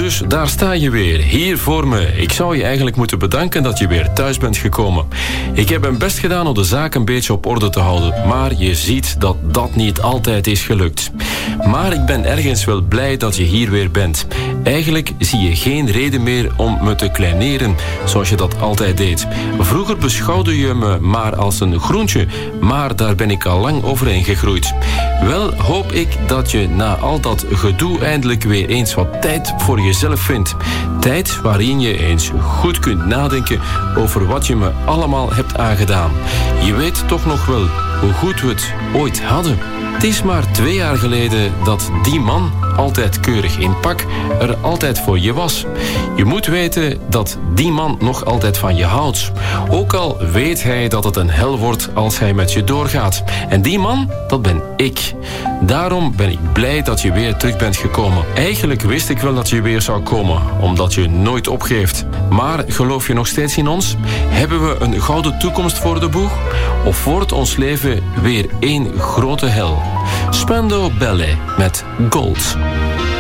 Dus daar sta je weer, hier voor me. Ik zou je eigenlijk moeten bedanken dat je weer thuis bent gekomen. Ik heb mijn best gedaan om de zaak een beetje op orde te houden, maar je ziet dat dat niet altijd is gelukt. Maar ik ben ergens wel blij dat je hier weer bent. Eigenlijk zie je geen reden meer om me te kleineren, zoals je dat altijd deed. Vroeger beschouwde je me maar als een groentje, maar daar ben ik al lang overheen gegroeid. Wel hoop ik dat je na al dat gedoe eindelijk weer eens wat tijd voor jezelf vindt. Tijd waarin je eens goed kunt nadenken over wat je me allemaal hebt aangedaan. Je weet toch nog wel hoe goed we het ooit hadden. Het is maar 2 jaar geleden dat die man, altijd keurig in pak, er altijd voor je was. Je moet weten dat die man nog altijd van je houdt. Ook al weet hij dat het een hel wordt als hij met je doorgaat. En die man, dat ben ik. Daarom ben ik blij dat je weer terug bent gekomen. Eigenlijk wist ik wel dat je weer zou komen, omdat je nooit opgeeft. Maar geloof je nog steeds in ons? Hebben we een gouden toekomst voor de boeg? Of wordt ons leven weer één grote hel? Spandau Ballet met Gold.